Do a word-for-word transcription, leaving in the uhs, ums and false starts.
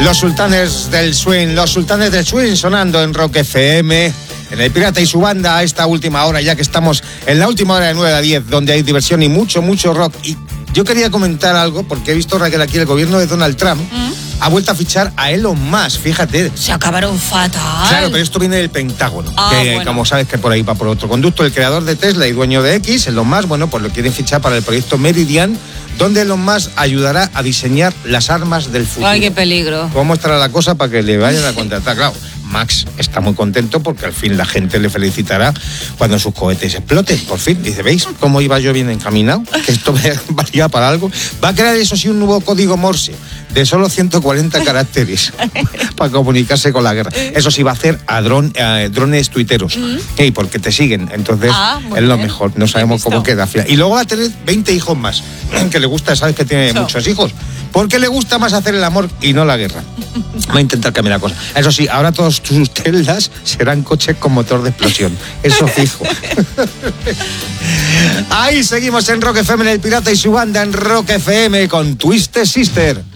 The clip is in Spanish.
Los sultanes del swing, los sultanes del swing sonando en Rock F M, en El Pirata y su banda a esta última hora, ya que estamos en la última hora de nueve a diez, donde hay diversión y mucho, mucho rock. Y yo quería comentar algo, porque he visto, Raquel, aquí el gobierno de Donald Trump ¿Mm? ha vuelto a fichar a Elon Musk, fíjate. Se acabaron fatal. Claro, pero esto viene del Pentágono, ah, que bueno. como sabes que por ahí va por otro conducto. El creador de Tesla y dueño de X, Elon Musk, bueno, pues lo quieren fichar para el proyecto Meridian, donde Elon Musk ayudará a diseñar las armas del futuro. Ay, qué peligro. ¿Cómo estará la cosa para que le vayan a contratar? Claro, Max está muy contento porque al fin la gente le felicitará cuando sus cohetes exploten. Por fin, dice, ¿veis cómo iba yo bien encaminado? Que esto me valía para algo. Va a crear, eso sí, un nuevo código Morse de solo ciento cuarenta caracteres para comunicarse con la guerra. Eso sí, va a hacer a, dron, a drones tuiteros. ¿Mm? Hey, porque te siguen. Entonces, ah, es bien. Lo mejor. No sabemos cómo queda. Y luego va a tener veinte hijos más. Que le gusta, sabes que tiene so. muchos hijos. Porque le gusta más hacer el amor y no la guerra. Va a intentar cambiar la cosa. Eso sí, ahora todos sus Teslas serán coches con motor de explosión. Eso fijo. Ahí seguimos en Rock F M, en El Pirata y su banda, en Rock F M con Twisted Sister.